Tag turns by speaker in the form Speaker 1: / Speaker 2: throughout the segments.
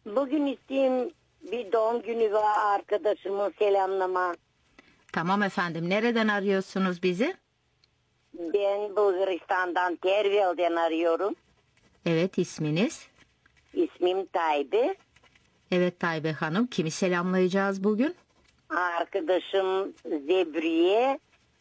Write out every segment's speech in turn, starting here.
Speaker 1: Bugün isteyeyim bir doğum günü var arkadaşımı selamlama.
Speaker 2: Tamam efendim. Nereden arıyorsunuz bizi?
Speaker 1: Ben Bulgaristan'dan Tervel'den arıyorum.
Speaker 2: Evet, isminiz?
Speaker 1: İsmim Taybe.
Speaker 2: Evet Taybe Hanım. Kimi selamlayacağız bugün?
Speaker 1: Arkadaşım Zebriye.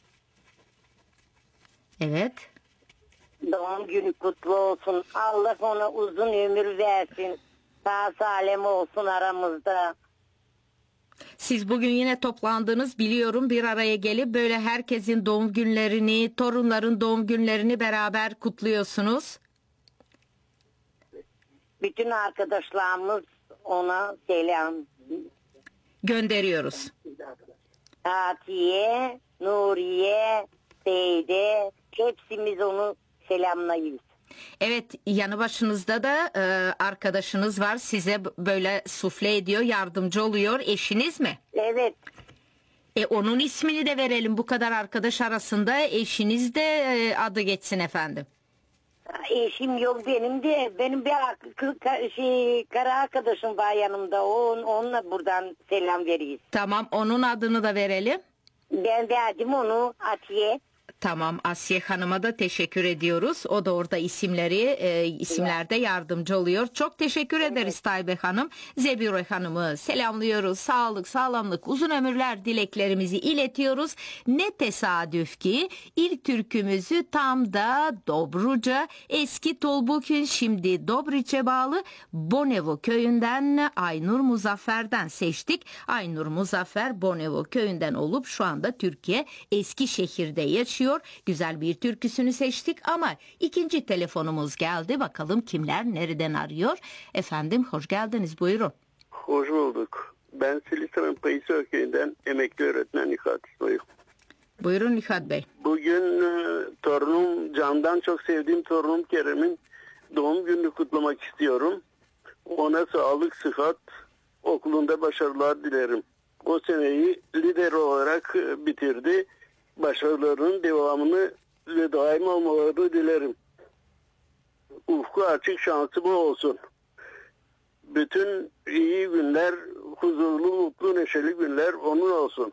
Speaker 2: Evet.
Speaker 1: Doğum günü kutlu olsun. Allah ona uzun ömür versin. Sağ salim olsun aramızda.
Speaker 2: Siz bugün yine toplandınız, biliyorum, bir araya gelip böyle herkesin doğum günlerini, torunların doğum günlerini beraber kutluyorsunuz.
Speaker 1: Bütün arkadaşlarımız ona selam.
Speaker 2: Gönderiyoruz.
Speaker 1: Atiye, Nuriye, Seyde, hepsimiz onu selamlayız.
Speaker 2: Evet, yanı başınızda da arkadaşınız var, size böyle sufle ediyor, yardımcı oluyor. Eşiniz mi?
Speaker 1: Evet.
Speaker 2: Onun ismini de verelim, bu kadar arkadaş arasında eşiniz de adı geçsin efendim.
Speaker 1: Eşim yok benim de. Benim bir kara arkadaşım var yanımda. Onunla buradan selam veririz.
Speaker 2: Tamam, onun adını da verelim.
Speaker 1: Ben verdim onu Atiye.
Speaker 2: Tamam, Asiye Hanım'a da teşekkür ediyoruz. O da orada isimlerde yardımcı oluyor. Çok teşekkür ederiz Taybe Hanım. Zebire Hanım'ı selamlıyoruz. Sağlık, sağlamlık, uzun ömürler dileklerimizi iletiyoruz. Ne tesadüf ki ilk türkümüzü tam da Dobruca, eski Tolbukün, şimdi Dobriç'e bağlı Bonevo köyünden Aynur Muzaffer'den seçtik. Aynur Muzaffer Bonevo köyünden olup şu anda Türkiye Eskişehir'de yaşıyor. Güzel bir türküsünü seçtik ama ikinci telefonumuz geldi. Bakalım kimler nereden arıyor? Efendim hoş geldiniz, buyurun.
Speaker 3: Hoş bulduk. Ben Silisa'nın Payısı köyünden emekli öğretmen Nihat İsmail.
Speaker 2: Buyurun Nihat Bey.
Speaker 3: Bugün torunum, candan çok sevdiğim torunum Kerem'in doğum gününü kutlamak istiyorum. Ona sağlık, sıhhat, okulunda başarılar dilerim. O seneyi lider olarak bitirdi. Başarılarının devamını ve daim olmalarını dilerim. Ufku açık, şansı bol olsun. Bütün iyi günler, huzurlu, mutlu, neşeli günler onun olsun.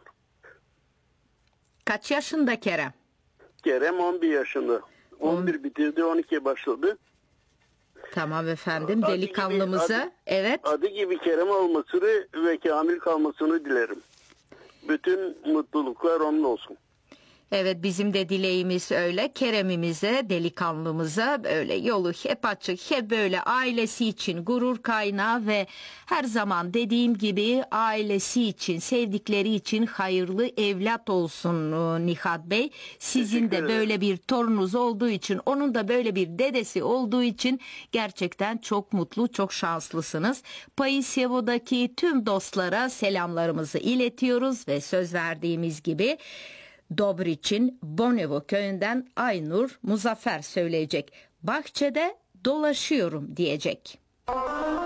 Speaker 2: Kaç yaşında Kerem?
Speaker 3: Kerem 11 yaşında. 11 bitirdi, 12'ye başladı.
Speaker 2: Tamam efendim, delikanlımıza evet.
Speaker 3: Adı gibi Kerem olmasını ve kamil kalmasını dilerim. Bütün mutluluklar onun olsun.
Speaker 2: Evet, bizim de dileğimiz öyle. Kerem'imize, delikanlımıza böyle yolu hep açık, hep böyle ailesi için gurur kaynağı ve her zaman dediğim gibi ailesi için, sevdikleri için hayırlı evlat olsun Nihat Bey. Sizin de böyle bir torununuz olduğu için, onun da böyle bir dedesi olduğu için gerçekten çok mutlu, çok şanslısınız. Payısyevo'daki tüm dostlara selamlarımızı iletiyoruz ve söz verdiğimiz gibi Dobriç'in Bonevo köyünden Aynur Muzaffer söyleyecek. Bahçede dolaşıyorum diyecek.